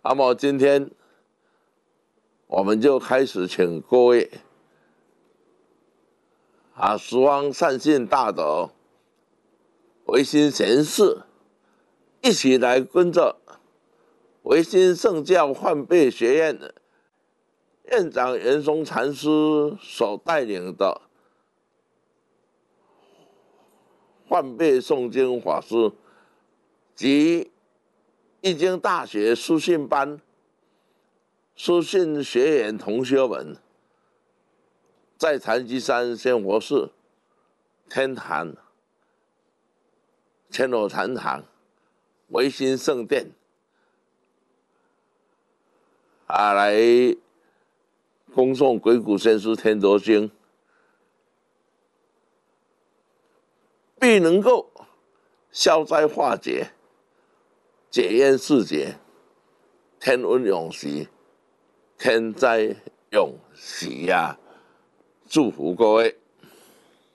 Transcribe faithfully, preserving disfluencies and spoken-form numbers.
那么今天我们就开始请各位啊，十方善信大德、唯心贤士一起来跟着唯心圣教换辈学院院长圆松禅师所带领的换辈诵经法师及易经大学书信班书信学员同学们，在禅机山仙佛寺天坛千罗禅堂唯心圣殿啊，来恭诵鬼谷先师天德经，必能够消灾化解、解冤释结、天恩永续、天灾永喜呀！祝福各位。